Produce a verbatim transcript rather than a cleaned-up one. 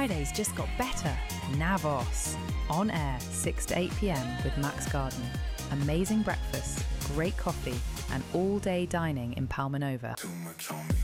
Fridays just got better. Navos. On air, six to eight p.m. with Max Garden. Amazing breakfast, great coffee, and all-day dining in Palmanova. Too much on me.